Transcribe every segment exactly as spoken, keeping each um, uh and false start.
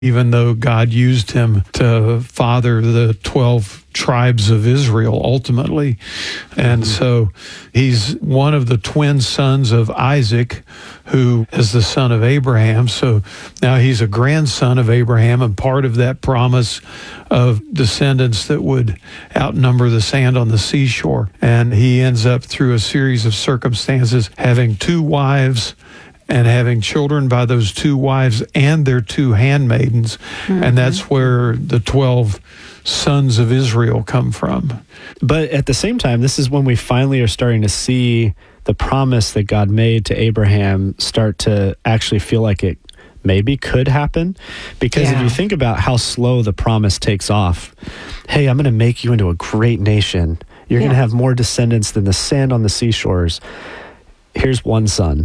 even though God used him to father the twelve tribes of Israel ultimately. And so he's one of the twin sons of Isaac, who is the son of Abraham. So now he's a grandson of Abraham and part of that promise of descendants that would outnumber the sand on the seashore. And he ends up, through a series of circumstances, having two wives and having children by those two wives and their two handmaidens. Mm-hmm. And that's where the twelve sons of Israel come from. But at the same time, this is when we finally are starting to see the promise that God made to Abraham start to actually feel like it maybe could happen. Because yeah. if you think about how slow the promise takes off, hey, I'm going to make you into a great nation. You're yeah. going to have more descendants than the sand on the seashores. Here's one son.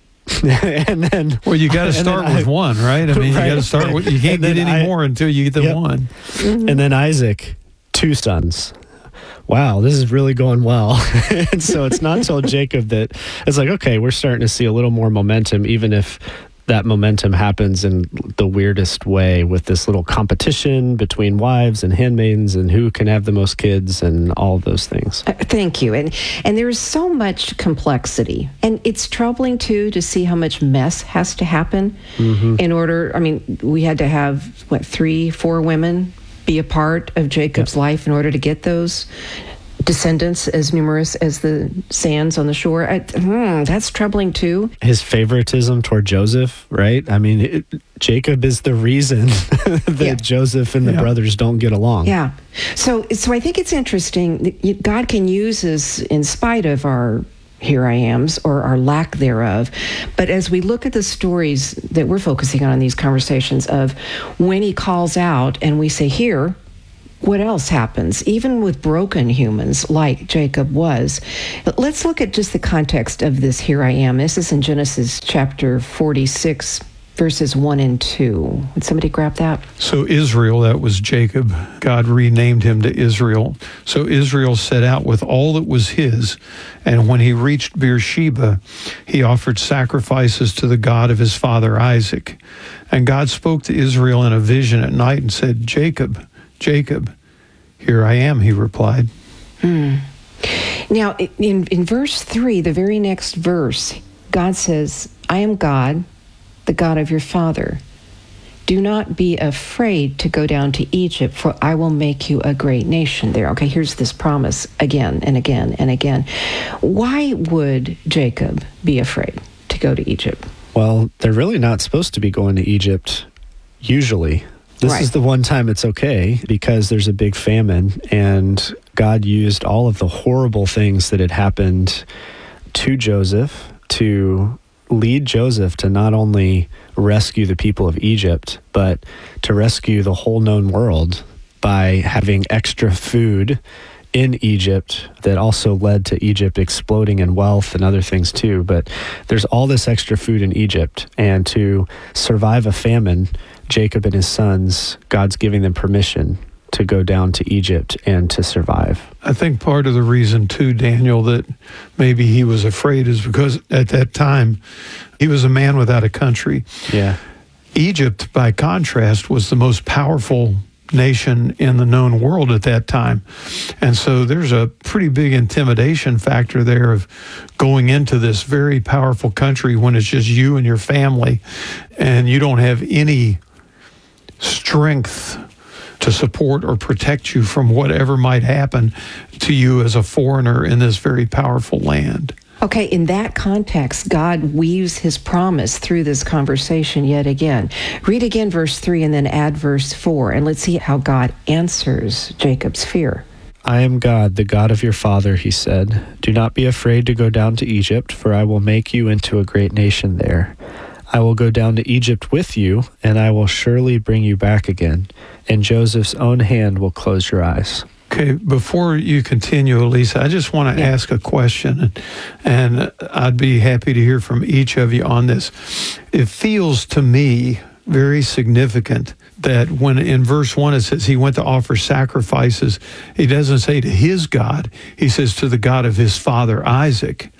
and then well, you got to start with I, one, right? I mean, right. you got to start with, you can't get any I, more until you get the yep. one. Mm-hmm. And then Isaac, two sons. Wow, this is really going well. And so it's not until Jacob that it's like, okay, we're starting to see a little more momentum, even if that momentum happens in the weirdest way, with this little competition between wives and handmaidens and who can have the most kids and all of those things. Uh, thank you. And and there's so much complexity. And it's troubling, too, to see how much mess has to happen mm-hmm. in order. I mean, we had to have, what, three, four women be a part of Jacob's yep. life in order to get those descendants as numerous as the sands on the shore. I, hmm, that's troubling too. His favoritism toward Joseph, right? I mean, it, Jacob is the reason that yeah. Joseph and the yeah. brothers don't get along. Yeah. So, so I think it's interesting that God can use us in spite of our here I ams or our lack thereof. But as we look at the stories that we're focusing on in these conversations of when he calls out and we say, here, what else happens, even with broken humans like Jacob was? Let's look at just the context of this here I am. This is in Genesis chapter forty-six, verses one and two. Would somebody grab that? So Israel, that was Jacob. God renamed him to Israel. So Israel set out with all that was his, and when he reached Beersheba, he offered sacrifices to the God of his father Isaac. And God spoke to Israel in a vision at night and said, Jacob, Jacob, here I am, he replied. Hmm. Now, in, in verse three, the very next verse, God says, I am God, the God of your father. Do not be afraid to go down to Egypt, for I will make you a great nation there. Okay, here's this promise again and again and again. Why would Jacob be afraid to go to Egypt? Well, they're really not supposed to be going to Egypt usually. This right. is the one time it's okay because there's a big famine, and God used all of the horrible things that had happened to Joseph to lead Joseph to not only rescue the people of Egypt, but to rescue the whole known world by having extra food in Egypt that also led to Egypt exploding in wealth and other things too. But there's all this extra food in Egypt, and to survive a famine, Jacob and his sons, God's giving them permission to go down to Egypt and to survive. I think part of the reason too, Daniel, that maybe he was afraid is because at that time he was a man without a country. Yeah. Egypt, by contrast, was the most powerful nation in the known world at that time. And so there's a pretty big intimidation factor there of going into this very powerful country when it's just you and your family, and you don't have any strength to support or protect you from whatever might happen to you as a foreigner in this very powerful land. Okay, in that context, God weaves his promise through this conversation yet again. Read again verse three and then add verse four, and let's see how God answers Jacob's fear. I am God, the God of your father, he said. Do not be afraid to go down to Egypt, for I will make you into a great nation there. I will go down to Egypt with you, and I will surely bring you back again, and Joseph's own hand will close your eyes. Okay, before you continue, Elisa, I just want to yeah. ask a question, and I'd be happy to hear from each of you on this. It feels to me very significant that when in verse one it says he went to offer sacrifices, he doesn't say to his God, he says to the God of his father Isaac.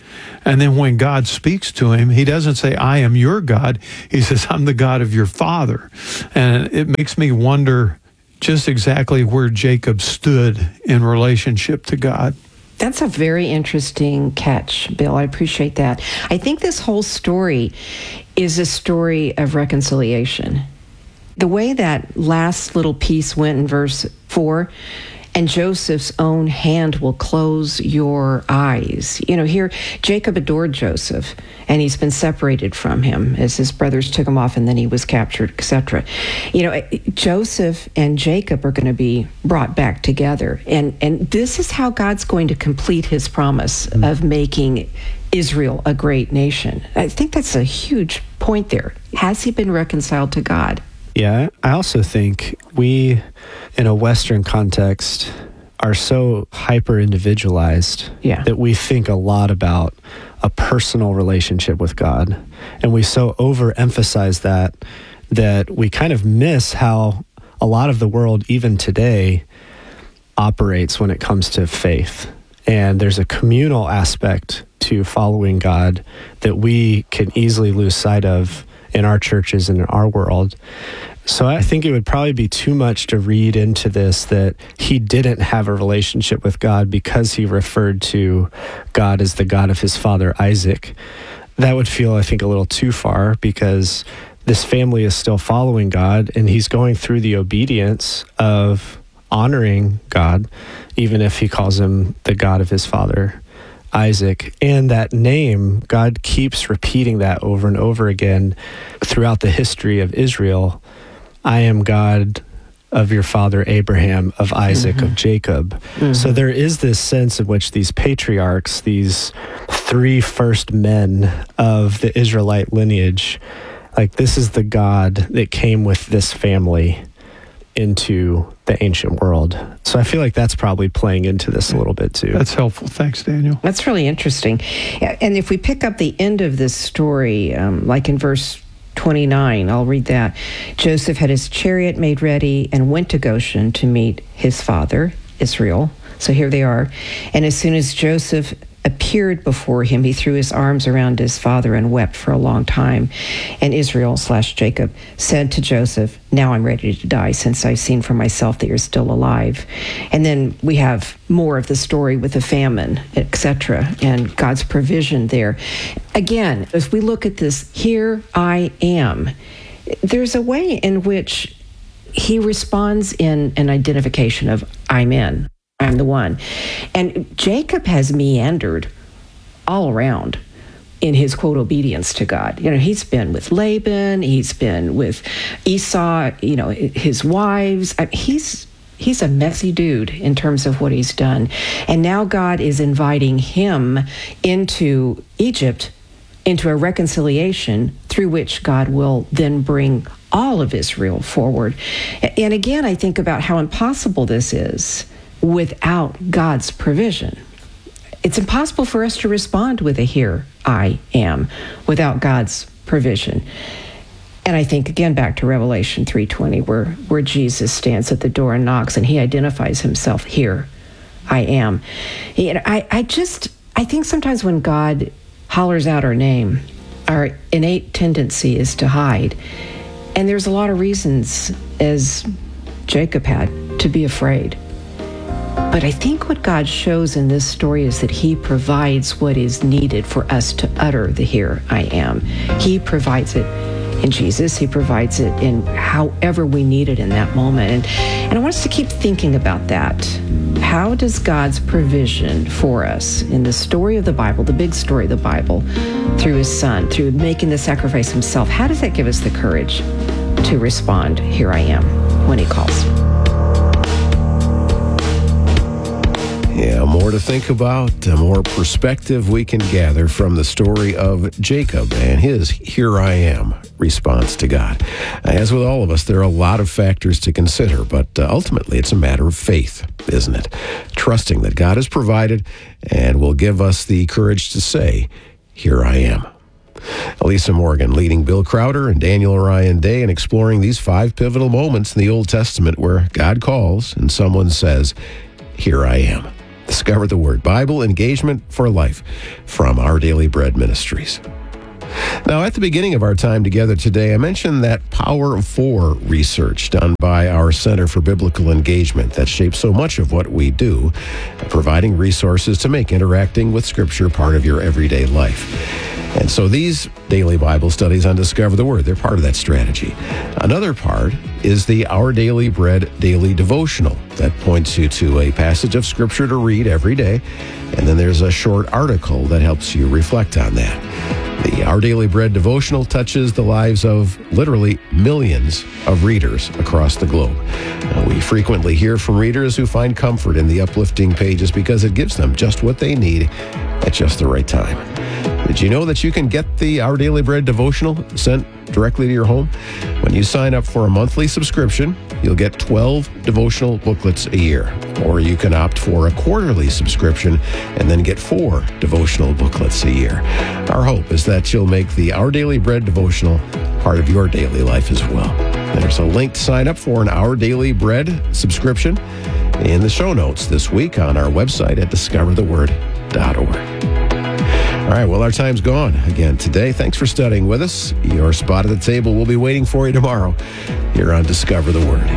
And then when God speaks to him, he doesn't say, I am your God. He says, I'm the God of your father. And it makes me wonder just exactly where Jacob stood in relationship to God. That's a very interesting catch, Bill. I appreciate that. I think this whole story is a story of reconciliation. The way that last little piece went in verse four, and Joseph's own hand will close your eyes. You know, here, Jacob adored Joseph, and he's been separated from him as his brothers took him off, and then he was captured, et cetera. You know, Joseph and Jacob are going to be brought back together. And, and this is how God's going to complete his promise mm. of making Israel a great nation. I think that's a huge point there. Has he been reconciled to God? Yeah, I also think we, in a Western context, are so hyper-individualized yeah. that we think a lot about a personal relationship with God. And we so overemphasize that that we kind of miss how a lot of the world, even today, operates when it comes to faith. And there's a communal aspect to following God that we can easily lose sight of in our churches and in our world. So I think it would probably be too much to read into this that he didn't have a relationship with God because he referred to God as the God of his father Isaac. That would feel, I think, a little too far, because this family is still following God, and he's going through the obedience of honoring God, even if he calls him the God of his father Isaac. And that name, God keeps repeating that over and over again throughout the history of Israel. I am God of your father Abraham, of Isaac, mm-hmm. of Jacob. Mm-hmm. So there is this sense in which these patriarchs, these three first men of the Israelite lineage, like this is the God that came with this family into the ancient world. So I feel like that's probably playing into this a little bit too. That's helpful. Thanks, Daniel. That's really interesting. And if we pick up the end of this story, um, like in verse twenty-nine, I'll read that. Joseph had his chariot made ready and went to Goshen to meet his father, Israel. So here they are. And as soon as Joseph appeared before him, he threw his arms around his father and wept for a long time. And Israel slash Jacob said to Joseph, now I'm ready to die, since I've seen for myself that you're still alive. And then we have more of the story with the famine, et cetera, and God's provision there. Again, as we look at this, here I am, there's a way in which he responds in an identification of I'm in. I'm the one. And Jacob has meandered all around in his, quote, obedience to God. You know, he's been with Laban, he's been with Esau, you know, his wives. I, he's he's a messy dude in terms of what he's done. And now God is inviting him into Egypt, into a reconciliation through which God will then bring all of Israel forward. And again, I think about how impossible this is without God's provision. It's impossible for us to respond with a here I am without God's provision. And I think again back to Revelation three twenty, where where Jesus stands at the door and knocks, and he identifies himself, here I am. You know, I, I just I think sometimes when God hollers out our name, our innate tendency is to hide. And there's a lot of reasons, as Jacob had, to be afraid. But I think what God shows in this story is that he provides what is needed for us to utter the here I am. He provides it in Jesus. He provides it in however we need it in that moment. And, and I want us to keep thinking about that. How does God's provision for us in the story of the Bible, the big story of the Bible, through his son, through making the sacrifice himself, how does that give us the courage to respond, here I am, when he calls? Yeah, more to think about, more perspective we can gather from the story of Jacob and his here I am response to God. As with all of us, there are a lot of factors to consider, but uh, ultimately it's a matter of faith, isn't it? Trusting that God has provided and will give us the courage to say, here I am. Elisa Morgan leading Bill Crowder and Daniel Orion Day in exploring these five pivotal moments in the Old Testament where God calls and someone says, here I am. Discover the Word, Bible Engagement for Life from Our Daily Bread Ministries. Now, at the beginning of our time together today, I mentioned that Power of Four research done by our Center for Biblical Engagement that shapes so much of what we do, providing resources to make interacting with Scripture part of your everyday life. And so these daily Bible studies on Discover the Word, they're part of that strategy. Another part is the Our Daily Bread Daily Devotional that points you to a passage of Scripture to read every day, and then there's a short article that helps you reflect on that. The Our Daily Bread devotional touches the lives of literally millions of readers across the globe. Now, we frequently hear from readers who find comfort in the uplifting pages because it gives them just what they need at just the right time. Did you know that you can get the Our Daily Bread devotional sent directly to your home? When you sign up for a monthly subscription, you'll get twelve devotional booklets a year. Or you can opt for a quarterly subscription and then get four devotional booklets a year. Our hope is that you'll make the Our Daily Bread devotional part of your daily life as well. There's a link to sign up for an Our Daily Bread subscription in the show notes this week on our website at discover the word dot org. All right, well, our time's gone again today. Thanks for studying with us. Your spot at the table will be waiting for you tomorrow here on Discover the Word.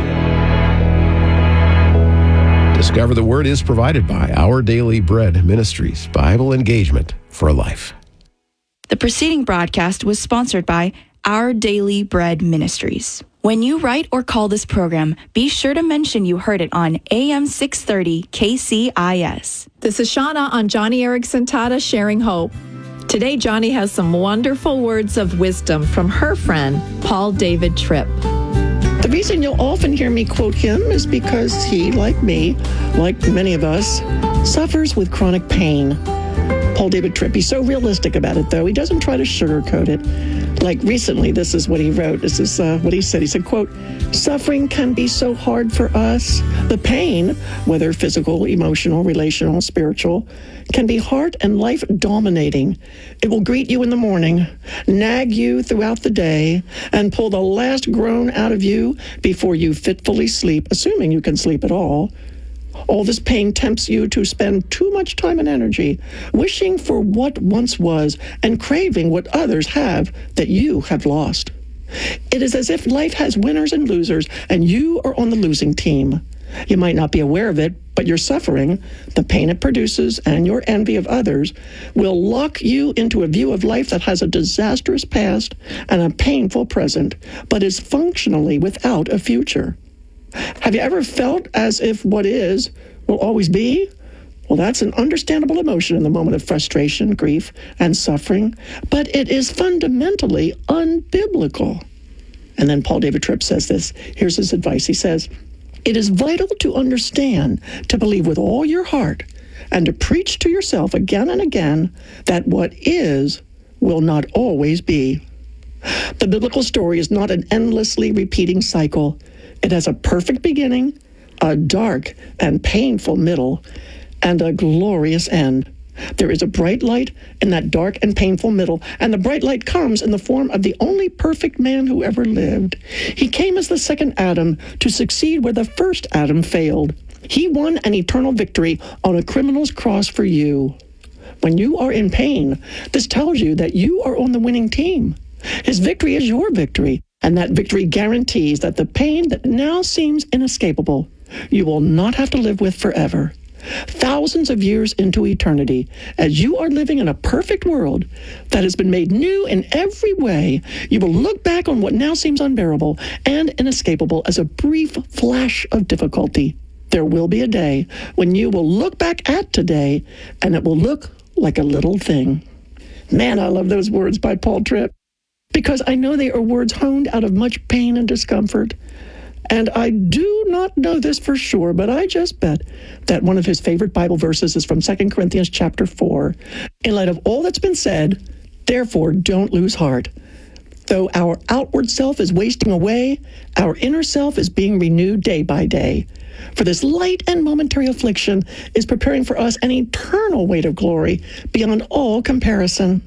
Discover the Word is provided by Our Daily Bread Ministries, Bible Engagement for Life. The preceding broadcast was sponsored by Our Daily Bread Ministries. When you write or call this program, be sure to mention you heard it on A M six thirty K C I S. This is Shauna on Johnny Erickson Tata Sharing Hope. Today, Johnny has some wonderful words of wisdom from her friend, Paul David Tripp. The reason you'll often hear me quote him is because he, like me, like many of us, suffers with chronic pain. Paul David Tripp, he's so realistic about it, though. He doesn't try to sugarcoat it. Like recently, this is what he wrote. This is uh, what he said. He said, quote, "Suffering can be so hard for us. The pain, whether physical, emotional, relational, spiritual, can be heart and life dominating. It will greet you in the morning, nag you throughout the day, and pull the last groan out of you before you fitfully sleep, assuming you can sleep at all. All this pain tempts you to spend too much time and energy wishing for what once was and craving what others have that you have lost. It is as if life has winners and losers, and you are on the losing team. You might not be aware of it, but your suffering, the pain it produces, and your envy of others will lock you into a view of life that has a disastrous past and a painful present, but is functionally without a future. Have you ever felt as if what is will always be? Well, that's an understandable emotion in the moment of frustration, grief, and suffering, but it is fundamentally unbiblical." And then Paul David Tripp says this. Here's his advice. He says, "It is vital to understand, to believe with all your heart, and to preach to yourself again and again that what is will not always be. The biblical story is not an endlessly repeating cycle. It has a perfect beginning, a dark and painful middle, and a glorious end. There is a bright light in that dark and painful middle, and the bright light comes in the form of the only perfect man who ever lived. He came as the second Adam to succeed where the first Adam failed. He won an eternal victory on a criminal's cross for you. When you are in pain, this tells you that you are on the winning team. His victory is your victory. And that victory guarantees that the pain that now seems inescapable, you will not have to live with forever. Thousands of years into eternity, as you are living in a perfect world that has been made new in every way, you will look back on what now seems unbearable and inescapable as a brief flash of difficulty. There will be a day when you will look back at today, and it will look like a little thing." Man, I love those words by Paul Tripp, because I know they are words honed out of much pain and discomfort. And I do not know this for sure, but I just bet that one of his favorite Bible verses is from Second Corinthians chapter four. In light of all that's been said, therefore don't lose heart. Though our outward self is wasting away, our inner self is being renewed day by day. For this light and momentary affliction is preparing for us an eternal weight of glory beyond all comparison.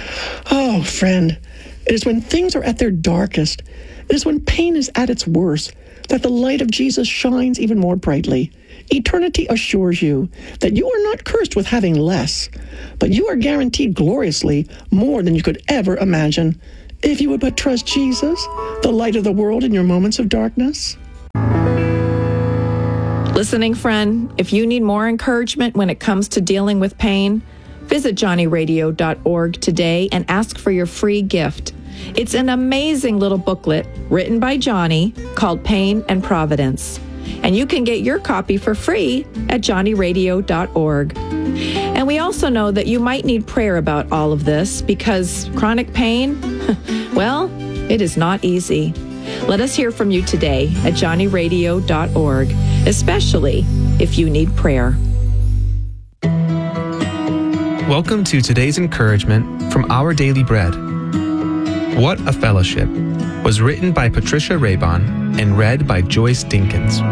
Oh, friend, it is when things are at their darkest, it is when pain is at its worst, that the light of Jesus shines even more brightly. Eternity assures you that you are not cursed with having less, but you are guaranteed gloriously more than you could ever imagine, if you would but trust Jesus, the light of the world, in your moments of darkness. Listening friend, if you need more encouragement when it comes to dealing with pain, visit johnny radio dot org today and ask for your free gift. It's an amazing little booklet written by Johnny called Pain and Providence. And you can get your copy for free at johnny radio dot org. And we also know that you might need prayer about all of this because chronic pain, well, it is not easy. Let us hear from you today at johnny radio dot org, especially if you need prayer. Welcome to today's encouragement from Our Daily Bread. What a Fellowship was written by Patricia Raybon and read by Joyce Dinkins.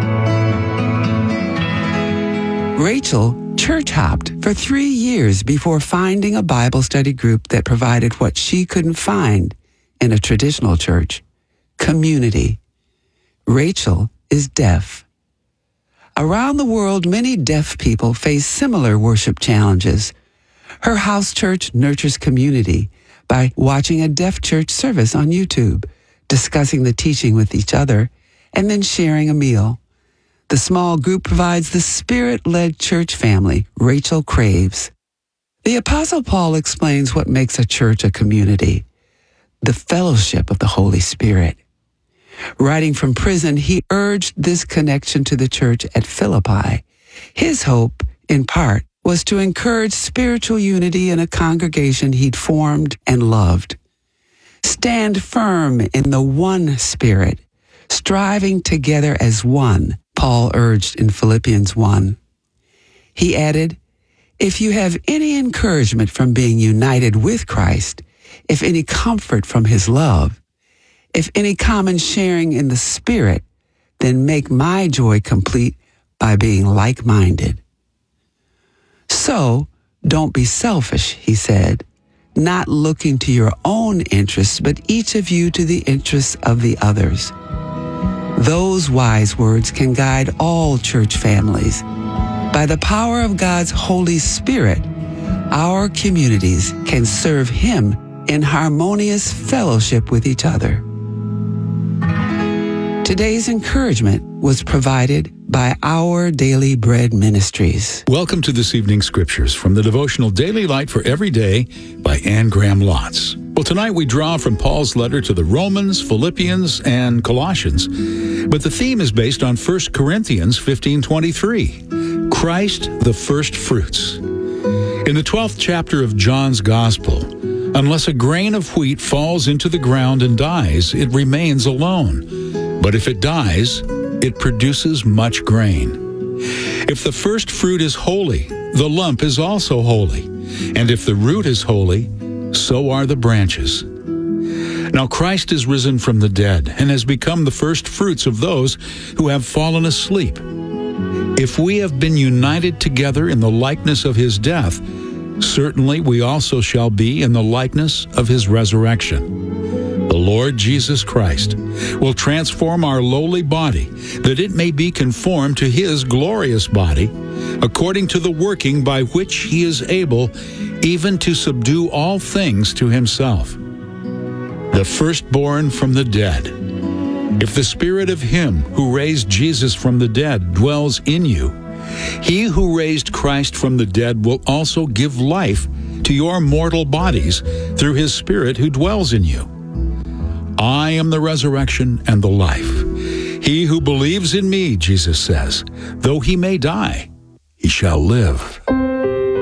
Rachel church hopped for three years before finding a Bible study group that provided what she couldn't find in a traditional church: community. Rachel is deaf. Around the world, many deaf people face similar worship challenges. Her house church nurtures community by watching a deaf church service on YouTube, discussing the teaching with each other, and then sharing a meal. The small group provides the Spirit-led church family Rachel craves. The Apostle Paul explains what makes a church a community: the fellowship of the Holy Spirit. Writing from prison, he urged this connection to the church at Philippi. His hope, in part, was to encourage spiritual unity in a congregation he'd formed and loved. Stand firm in the one Spirit, striving together as one, Paul urged in Philippians one. He added, if you have any encouragement from being united with Christ, if any comfort from his love, if any common sharing in the Spirit, then make my joy complete by being like-minded. So, don't be selfish, he said, not looking to your own interests, but each of you to the interests of the others. Those wise words can guide all church families. By the power of God's Holy Spirit, our communities can serve Him in harmonious fellowship with each other. Today's encouragement was provided by Our Daily Bread Ministries. Welcome to this evening's scriptures from the devotional Daily Light for Every Day by Anne Graham Lotz. Well, tonight we draw from Paul's letter to the Romans, Philippians, and Colossians, but the theme is based on First Corinthians fifteen twenty-three, Christ the first fruits. In the twelfth chapter of John's Gospel, unless a grain of wheat falls into the ground and dies, it remains alone. But if it dies, it produces much grain. If the first fruit is holy, the lump is also holy. And if the root is holy, so are the branches. Now Christ is risen from the dead and has become the first fruits of those who have fallen asleep. If we have been united together in the likeness of his death, certainly we also shall be in the likeness of his resurrection. The Lord Jesus Christ will transform our lowly body, that it may be conformed to his glorious body, according to the working by which he is able even to subdue all things to himself. The firstborn from the dead. If the spirit of him who raised Jesus from the dead dwells in you, he who raised Christ from the dead will also give life to your mortal bodies through his Spirit who dwells in you. I am the resurrection and the life. He who believes in me, Jesus says, though he may die, he shall live.